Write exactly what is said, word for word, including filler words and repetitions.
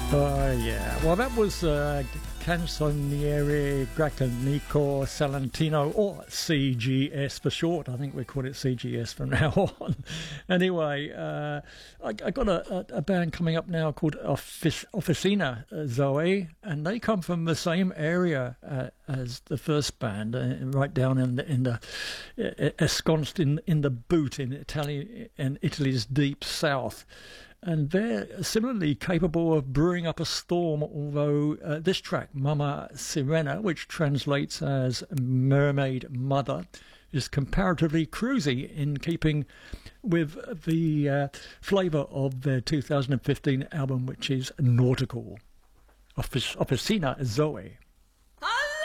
Uh, yeah, well, that was uh, Canzoniere Gracanico Salentino, or C G S for short. I think we call it C G S from now on. Anyway, uh, I, I got a, a, a band coming up now called Offic- Officina uh, Zoe, and they come from the same area uh, as the first band, uh, right down in the, in the uh, ensconced in in the boot in Italy, in Italy's deep south. And they're similarly capable of brewing up a storm, although uh, this track, Mama Sirena, which translates as Mermaid Mother, is comparatively cruisy, in keeping with the uh, flavour of their two thousand fifteen album, which is nautical. Offic- Officina Zoe.